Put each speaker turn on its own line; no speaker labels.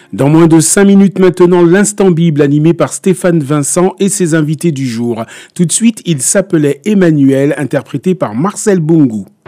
Dans moins de 5 minutes maintenant, l'Instant Bible animé par Stéphane Vincent et ses invités du jour. Tout de suite, il s'appelait Emmanuel, interprété par Marcel Bungu.